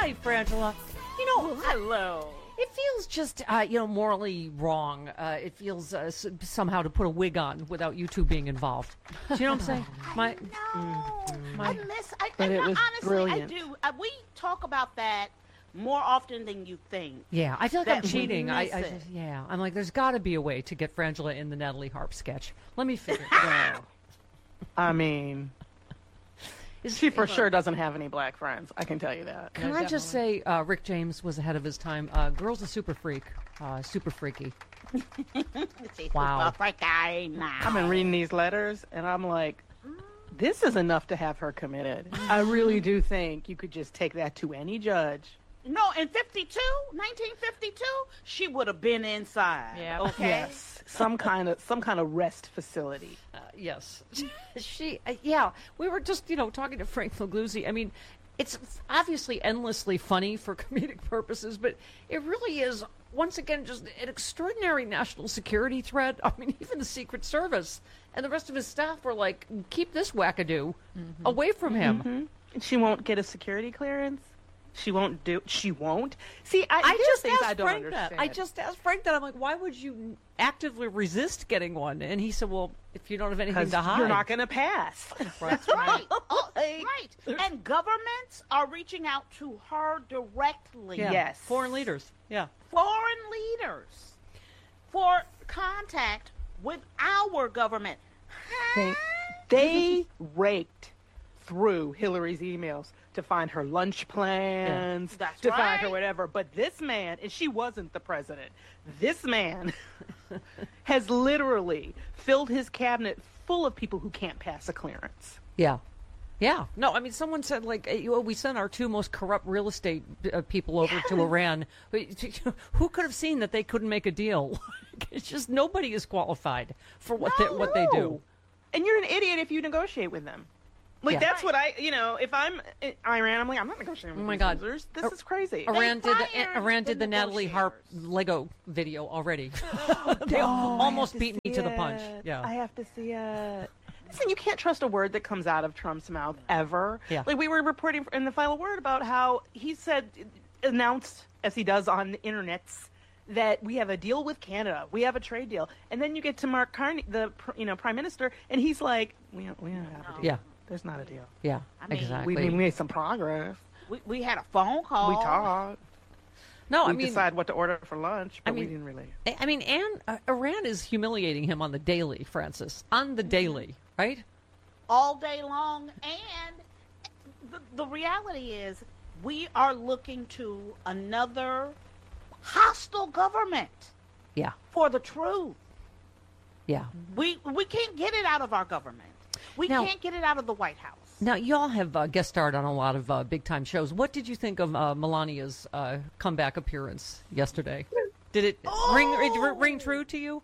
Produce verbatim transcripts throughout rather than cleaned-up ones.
Hi, Frangela. You know, hello. It feels just, uh, you know, morally wrong. Uh, it feels uh, s- somehow to put a wig on without you two being involved. Do you know what I'm saying? My, No, my- I miss. I, But I, it no, was honestly, brilliant. I do. Uh, we talk about that more often than you think. yeah, I feel like That I'm we cheating. I, miss I it. just, yeah, I'm like, there's got to be a way to get Frangela in the Natalie Harp sketch. Let me figure it out. Well, I mean, Is- she for sure doesn't have any black friends. I can tell you that. Can I just say, uh, Rick James was ahead of his time. Uh, girl's a super freak, uh, super freaky. Wow. Like I now. I've been reading these letters, and I'm like, this is enough to have her committed. I really do think you could just take that to any judge. No, in fifty-two, nineteen fifty-two, she would have been inside. Yeah. Okay. Yes, some kind of some kind of rest facility. Uh, yes, she. Uh, yeah, we were just you know talking to Frank Magluzzi. I mean, it's obviously endlessly funny for comedic purposes, but it really is once again just an extraordinary national security threat. I mean, even the Secret Service and the rest of his staff were like, "Keep this wackadoo away from him." She won't get a security clearance. She won't do. She won't. See, I, I there's just things asked I don't Frank understand. that. I just asked Frank that. I'm like, why would you actively resist getting one? And he said, well, if you don't have anything 'Cause to hide, you're not going to pass. That's right. Oh, right. And governments are reaching out to her directly. Yeah. Yes. Foreign leaders. Yeah. Foreign leaders for contact with our government. They, they raked through Hillary's emails to find her lunch plans, That's to find her right. whatever. But this man, and she wasn't the president, this man has literally filled his cabinet full of people who can't pass a clearance. Yeah. Yeah. No, I mean, someone said, like, eh, you know, we sent our two most corrupt real estate uh, people over to Iran. Who could have seen that they couldn't make a deal? It's just nobody is qualified for what, they, what they do. No. And you're an idiot if you negotiate with them. Like, Yeah. that's what I, you know, if I'm in Iran, I'm like, I'm not negotiating with Oh my these God. losers. This Ar- is crazy. Iran did the, fired Iran did the the Natalie Harp negotiators. Lego video already. they Oh, almost I have beat me see to the punch. it. Yeah. I have to see it. Listen, you can't trust a word that comes out of Trump's mouth ever. Yeah. Like we were reporting in the final word about how he said, announced as he does on the internets, that we have a deal with Canada, we have a trade deal, and then you get to Mark Carney, the pr- you know prime minister, and he's like, we don't, we don't have a deal. Yeah. There's not a deal. Yeah. I mean, exactly. We, we made some progress. We, we had a phone call. We talked. no, we I mean, decide what to order for lunch, but I mean- we didn't really. I I mean, and uh, Iran is humiliating him on the daily, Francis, on the daily, right? all day long. And the, the reality is, we are looking to another hostile government Yeah. for the truth. Yeah. We we can't get it out of our government. We Now- can't get it out of the White House. Now, y'all have uh, guest starred on a lot of uh, big time shows. What did you think of uh, Melania's uh, comeback appearance yesterday? Did it ring it r- ring true to you?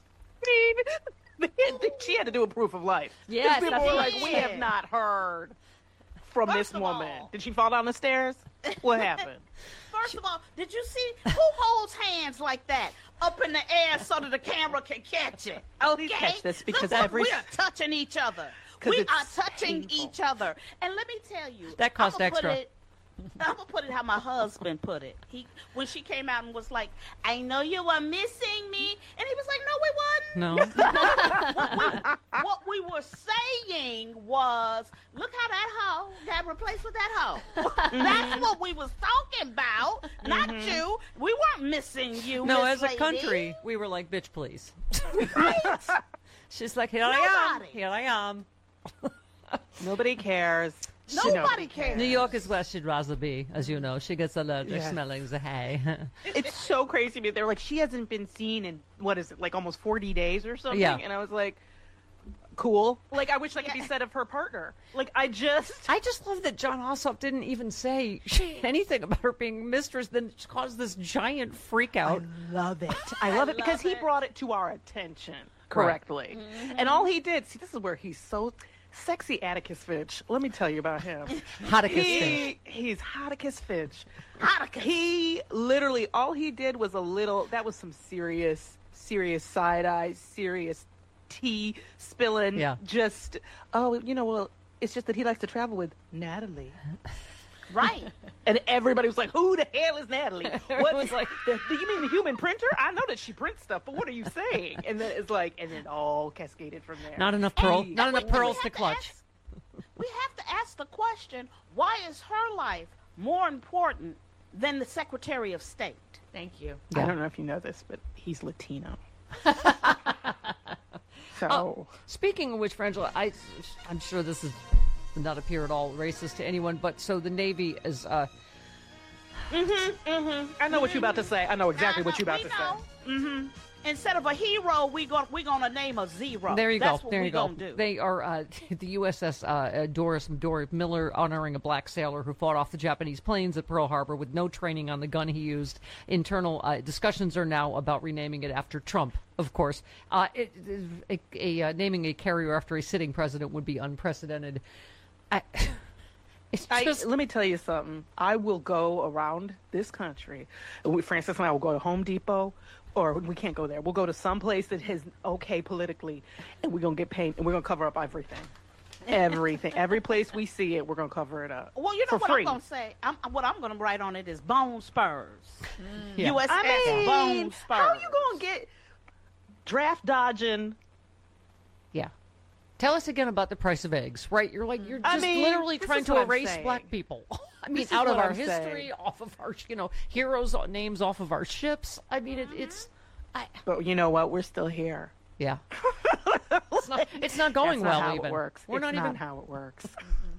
She had to do a proof of life. 'Cause Yes, people that's were right. like, we have not heard from First this of woman. all- Did she fall down the stairs? What happened? First of all, did you see who holds hands like that up in the air so that the camera can catch it? Oh, Okay? please catch this, because Look, every- we are touching each other. 'Cause We it's are touching painful. each other. And let me tell you, That cost I'ma put extra. it- I'm gonna put it how my husband put it. He when she came out and was like, "I know you were missing me," and he was like, "No, we wasn't." No. what, we, what we were saying was, look how that hoe got replaced with that hoe. That's what we was talking about, not you. We weren't missing you. No, Miss as a Lady. country, we were like, bitch, please. Right? She's like, here I am. Nobody. Here I am. Nobody cares. Nobody cares. New York is where she'd rather be, as you know. She gets allergic Yes. smelling the hay. It's so crazy to me. They're like, she hasn't been seen in, what is it, like almost forty days or something? Yeah. And I was like, cool. Like, I wish that could be said of her partner. Like, I just... I just love that John Ossoff didn't even say anything about her being mistress, then caused this giant freak out. love it. I love it because love he it. brought it to our attention correctly. And all he did, see, this is where he's so sexy, Atticus Finch. Let me tell you about him. Hoticus Finch. he, he's Atticus Finch. Atticus. He literally, all he did was a little, that was some serious, serious side eye, serious tea spilling. Yeah. Just, oh, you know, well, it's just that he likes to travel with Natalie. Right. And everybody was like, "Who the hell is Natalie? What was like, the, do you mean the human printer? I know that she prints stuff, but what are you saying?" And then it's like, and then it all cascaded from there. not enough pearl, Hey, not And we- enough and we pearls have to clutch. ask- we have to ask the question, why is her life more important than the Secretary of State? Thank you. Yeah. I don't know if you know this, but he's Latino. So Oh, speaking of which, Frangela, I, I'm sure this is not appear at all racist to anyone, but so the Navy is, uh, I know what you're about to say. I know exactly what you're about we to know. say. Mm-hmm. Instead of a hero, we go, we're going to name a zero. there you That's go, what there we you go. gonna do. They are uh, the U S S uh, uh, Doris Dory Miller honoring a black sailor who fought off the Japanese planes at Pearl Harbor with no training on the gun he used. Internal uh, discussions are now about renaming it after Trump, of course. Uh, it, a, a, a, uh, naming a carrier after a sitting president would be unprecedented. I, it's I, just let me tell you something. I will go around this country. We, Francis and I will go to Home Depot, or we can't go there. We'll go to some place that is okay politically, and we're gonna get paint, and we're gonna cover up everything, everything, every place we see it, we're gonna cover it up. Well, you know for what free. I'm going to say? I'm, what I'm going to write on it is Bone Spurs. Yeah. U S S I mean, Bone Spurs. how you gonna get draft dodging? yeah. Tell us again about the price of eggs, right? You're like you're I just mean, literally this trying is to what I'm erase saying. black people. I mean, This is out of what our I'm history, saying. off of our you know heroes names off of our ships. I mean, it, it's, I, But you know what? We're still here. yeah. It's not, it's not going That's not well. how even it works. we're it's not, not even. how it works.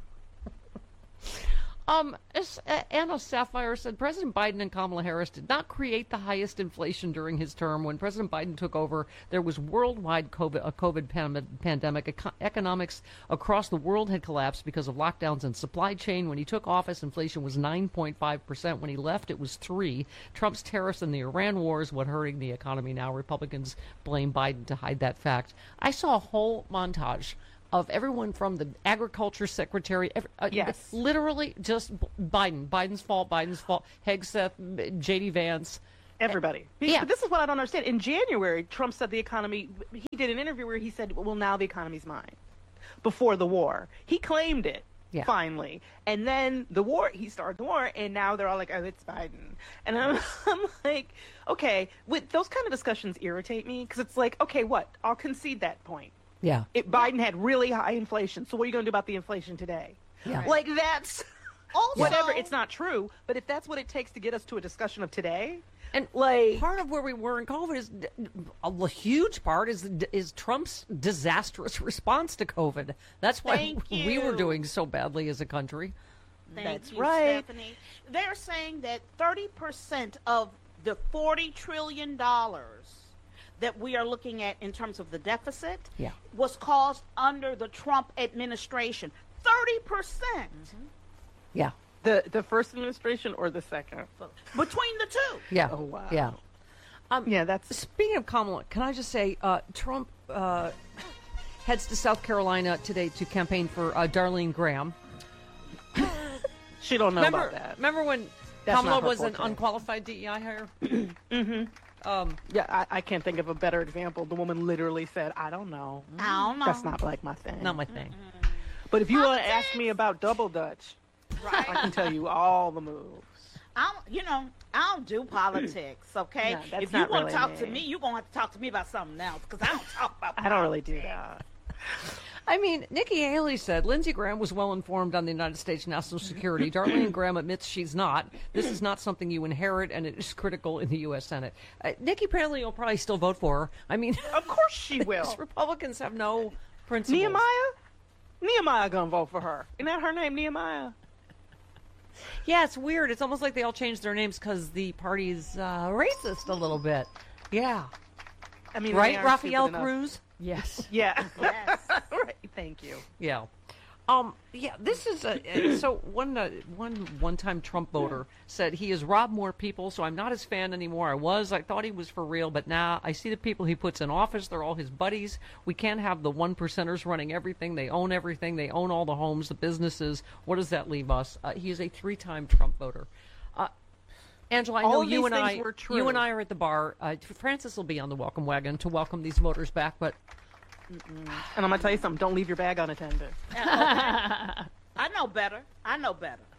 Um, as, uh, Anna Sapphire said, President Biden and Kamala Harris did not create the highest inflation during his term. When President Biden took over, there was worldwide COVID, a COVID pan- pandemic. Eco- economics across the world had collapsed because of lockdowns and supply chain. When he took office, inflation was nine point five percent. When he left, it was three. Trump's tariffs and the Iran war is what hurting the economy now. Republicans blame Biden to hide that fact. I saw a whole montage of everyone from the agriculture secretary, every, uh, Yes. literally just B- Biden, Biden's fault, Biden's fault, Hegseth, J D Vance. Everybody. Yeah. But this is what I don't understand. In January, Trump said the economy, he did an interview where he said, well, now the economy's mine. Before the war. He claimed it, Yeah. finally. And then the war, he started the war, and now they're all like, oh, it's Biden. And I'm, I'm like, okay, with those kind of discussions irritate me, because it's like, okay, what? I'll concede that point. Yeah. It, Biden had really high inflation, so what are you going to do about the inflation today? Yeah. Like, that's... Also, Whatever, it's not true, but if that's what it takes to get us to a discussion of today, And like, part of where we were in COVID is a huge part is is Trump's disastrous response to COVID. That's why Thank we were you. doing so badly as a country. Thank That's you, right. Stephanie. They're saying that thirty percent of the forty trillion dollars that we are looking at in terms of the deficit Yeah. was caused under the Trump administration. thirty percent Yeah. the the first administration or the second? between the two. Yeah. Oh, wow. Yeah. Yeah, that's Speaking of Kamala, can I just say, uh, Trump uh, heads to South Carolina today to campaign for uh, Darlene Graham. she don't know remember, about that. remember when That's Kamala not her was an forte. unqualified D E I hire? Yeah, I, I can't think of a better example. The woman literally said, "I don't know. I don't know. That's not like my thing." Not my thing. But if you want to ask me about double dutch, Right. I can tell you all the moves. I don't, you know, I don't do politics, okay? No, that's if you not want really to talk to me. me, you're going to have to talk to me about something else because I don't talk about I don't really do that. I mean, Nikki Haley said Lindsey Graham was well informed on the United States national security. Darlene Graham admits she's not. This is not something you inherit, and it is critical in the U S Senate. Uh, Nikki apparently will probably still vote for her. I mean, Of course she will. Republicans have no principles. Nehemiah? Nehemiah gonna vote for her. Isn't that her name, Nehemiah? Yeah, it's weird. It's almost like they all changed their names because the party's uh, racist a little bit. Yeah. I mean, Right, they aren't Raphael stupid enough. Cruz? Yes. Yeah. Yes. Right. Thank you. Yeah. Um, yeah, this is a, uh, so one, uh, one, one-time Trump voter said he has robbed more people, so I'm not his fan anymore. I was, I thought he was for real, but now I see the people he puts in office. They're all his buddies. We can't have the one percenters running everything. They own everything. They own all the homes, the businesses. What does that leave us? Uh, he is a three-time Trump voter. Uh, Angela, I All know of you these and things I, were true. you and I are at the bar. Uh, Francis will be on the welcome wagon to welcome these voters back, but And I'm gonna tell you something. Don't leave your bag unattended. I know better. I know better.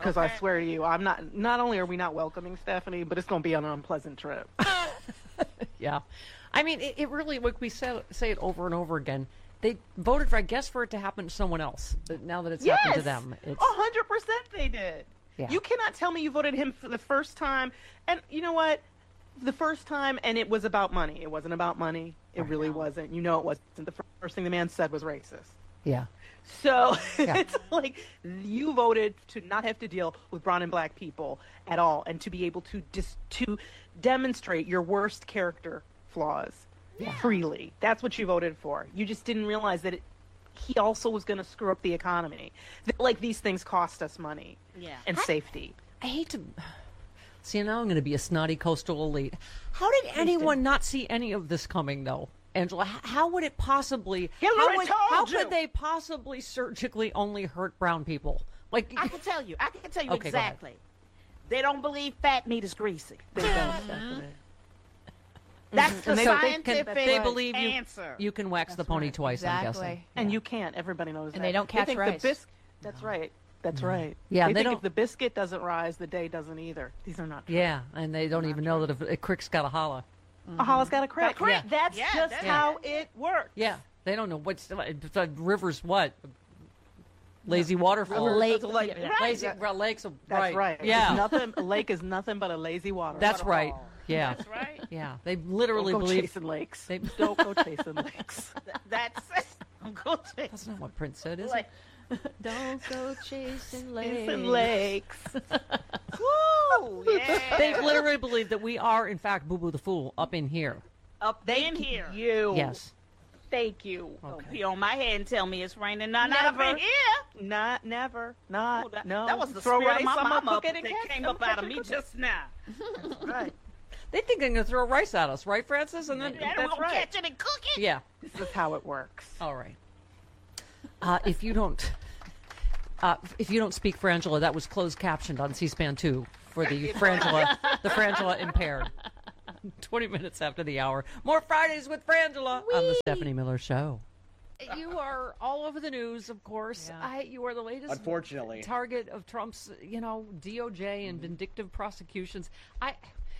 Because Okay. I swear to you, I'm not. Not only are we not welcoming Stephanie, but it's going to be an unpleasant trip. Yeah. I mean, it, it really, like we say, say it over and over again, they voted for, I guess, for it to happen to someone else. But now that it's happened to them, it's... a hundred percent they did. Yeah. You cannot tell me you voted him for the first time. And you know what? The first time, and it was about money. It wasn't about money. It really wasn't. You know it wasn't. The first thing the man said was racist. Yeah. So Yeah. it's like you voted to not have to deal with brown and black people at all, and to be able to dis- to demonstrate your worst character flaws freely. That's what you voted for. You just didn't realize that it, he also was going to screw up the economy. That, like, these things cost us money Yeah. and safety. I hate to... See, now I'm going to be a snotty coastal elite. How did anyone not see any of this coming, though? Angela, H- how would it possibly... Hillary how would, told how you! could they possibly surgically only hurt brown people? Like, I can tell you. I can tell you Okay, go ahead. exactly. They don't believe fat meat is greasy. They don't, Stephanie. That's the And they- they can- scientific they believe you, answer. you can wax the pony twice, I'm guessing. Exactly. And you can't. Everybody knows that. And they don't catch think rice. The bis- That's right. That's right. Yeah, they, they think don't- if the biscuit doesn't rise, the day doesn't either. These are not true. Yeah, and they don't even know that if a crick's got a holla. A holla's got a crack. crick. Yeah. That's Yeah, just that's- how it works. Yeah, they don't know what's the river's what. Lazy waterfall. River- lake- it's a lake. yeah, Right. Lazy That- well, lakes. Are, That's right. right. Yeah, It's nothing. A lake is nothing but a lazy water. that's right. Waterfall. Yeah, That's right. yeah. They Don't literally go believe. chasing lakes. They- Don't go chasing lakes. Th- That's I'm good. That's not what Prince said, is Like, it? Don't go chasing lakes. Chasing lakes. woo, yeah. They literally believe that we are, in fact, Boo Boo the Fool up in here. up in here. You. Yes. Thank you. Don't pee on my head and tell me it's raining. Not Never. up in here. Not never. Oh, Not. that, no. that was the Throw spirit rice of my on my mama cookie that and catch- came and up out catch of a me cookie. just now. Right. They think they're going to throw rice at us, right, Francis? And then, And we're That's gonna right. catch it and cook it. yeah. This is how it works. All right. Uh, if you don't, uh, if you don't speak Frangela, that was closed captioned on C-SPAN two for the Frangela, the Frangela impaired. Twenty minutes after the hour, more Fridays with Frangela on the Stephanie Miller Show. You are all over the news, of course. Yeah. I, you are the latest, Unfortunately. target of Trump's, you know, D O J and vindictive prosecutions. I.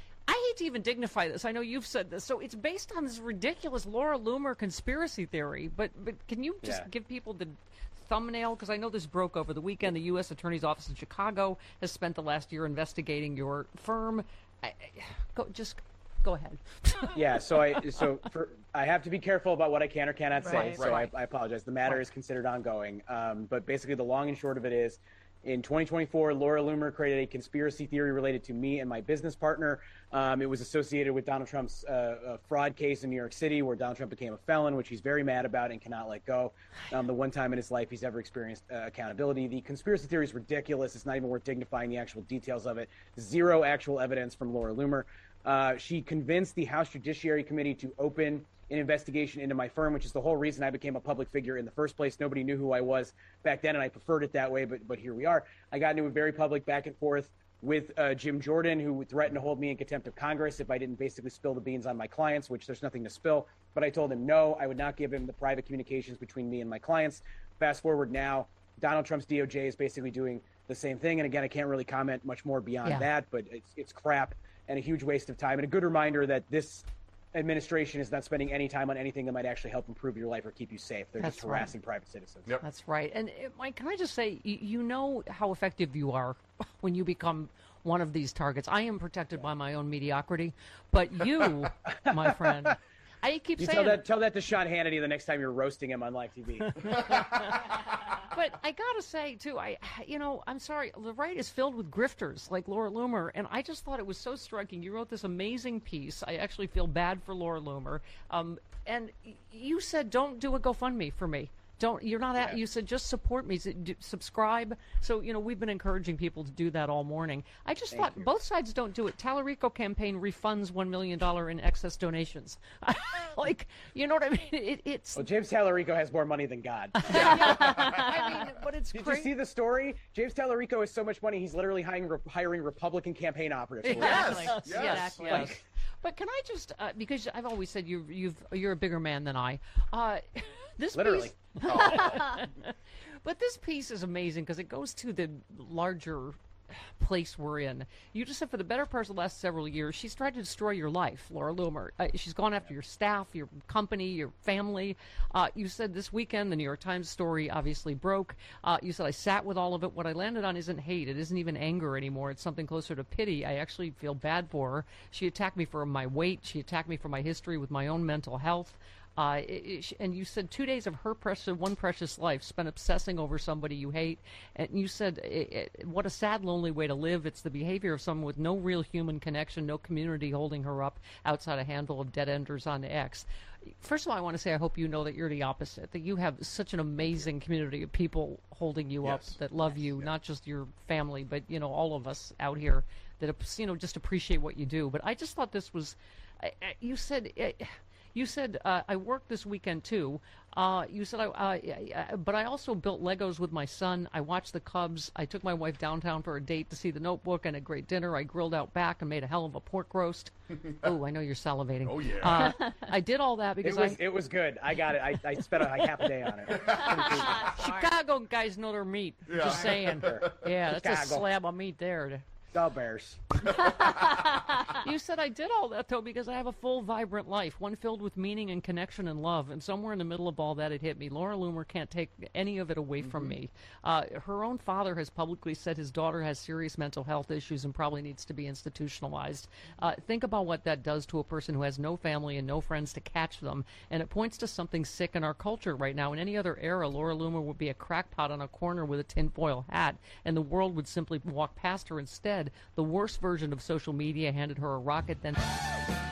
I hate to even dignify this. I know you've said this. So it's based on this ridiculous Laura Loomer conspiracy theory. But but can you just Yeah. give people the thumbnail? Because I know this broke over the weekend. The U S Attorney's Office in Chicago has spent the last year investigating your firm. I, I- go just go ahead. Yeah, so I so for I have to be careful about what I can or cannot say. Right, so right. I, I apologize. The matter is considered ongoing. Um, but basically, the long and short of it is, in twenty twenty-four, Laura Loomer created a conspiracy theory related to me and my business partner. Um, it was associated with Donald Trump's uh, uh, fraud case in New York City, where Donald Trump became a felon, which he's very mad about and cannot let go. Um, the one time in his life he's ever experienced uh, accountability. The conspiracy theory is ridiculous. It's not even worth dignifying the actual details of it. Zero actual evidence from Laura Loomer. Uh, she convinced the House Judiciary Committee to open an investigation into my firm, which is the whole reason I became a public figure in the first place. Nobody knew who I was back then, and I preferred it that way, but but here we are. I got into a very public back and forth with uh, Jim Jordan, who threatened to hold me in contempt of Congress if I didn't basically spill the beans on my clients, which there's nothing to spill. But I told him no, I would not give him the private communications between me and my clients. Fast forward now, Donald Trump's D O J is basically doing the same thing. And again, I can't really comment much more beyond Yeah. that, but it's, it's crap and a huge waste of time. And a good reminder that this administration is not spending any time on anything that might actually help improve your life or keep you safe. They're That's just right. harassing private citizens. Yep. That's right. And uh, Mike, can I just say, you, you know how effective you are when you become one of these targets. I am protected by my own mediocrity, but you, my friend, I keep You saying, tell that tell that to Sean Hannity the next time you're roasting him on live T V. but I gotta say too, I, you know, I'm sorry, the right is filled with grifters like Laura Loomer, and I just thought it was so striking. You wrote this amazing piece. I actually feel bad for Laura Loomer, um, and y- you said, "Don't do a GoFundMe for me." Don't, you're not at, you said just support me, s- d- subscribe. So, you know, we've been encouraging people to do that all morning. I just thought both sides don't do it. Talarico campaign refunds one million dollars in excess donations. Like, you know what I mean? It, it's, Well, James Talarico has more money than God. I mean, but it's Did you crazy. see the story? James Talarico has so much money, he's literally hiring, hiring Republican campaign operatives. Yes. Yes, Yes. yes. But can I just, uh, because I've always said you've, you've, you're a bigger man than I. Uh, this Literally. piece, but this piece is amazing because it goes to the larger place we're in. You just said for the better part of the last several years, she's tried to destroy your life, Laura Loomer. Uh, she's gone after your staff, your company, your family. Uh, you said this weekend the New York Times story obviously broke. Uh, you said I sat with all of it. What I landed on isn't hate. It isn't even anger anymore. It's something closer to pity. I actually feel bad for her. She attacked me for my weight. She attacked me for my history with my own mental health. Uh, it, it, and you said two days of her precious, one precious life spent obsessing over somebody you hate. And you said, it, it, what a sad, lonely way to live. It's the behavior of someone with no real human connection, no community holding her up outside a handful of dead enders on X. First of all, I want to say I hope you know that you're the opposite, that you have such an amazing community of people holding you Yes. up that love you, Yeah. not just your family, but, you know, all of us out here that, you know, just appreciate what you do. But I just thought this was, uh, you said... Uh, You said, uh, I worked this weekend, too. Uh, you said, I, uh, uh, but I also built Legos with my son. I watched the Cubs. I took my wife downtown for a date to see The Notebook and a great dinner. I grilled out back and made a hell of a pork roast. Oh, I know you're salivating. Oh, yeah. Uh, I did all that because It was I... it was good. I got it. I, I spent like half a day on it. Chicago guys know their meat. Yeah. Just saying. Yeah, that's a Chicago. slab of meat there. The Bears. You said I did all that, though, because I have a full, vibrant life, one filled with meaning and connection and love. And somewhere in the middle of all that, it hit me. Laura Loomer can't take any of it away mm-hmm. from me. Uh, her own father has publicly said his daughter has serious mental health issues and probably needs to be institutionalized. Uh, think about what that does to a person who has no family and no friends to catch them. And it points to something sick in our culture right now. In any other era, Laura Loomer would be a crackpot on a corner with a tinfoil hat, and the world would simply walk past her instead. The worst version of social media handed her a rocket, then...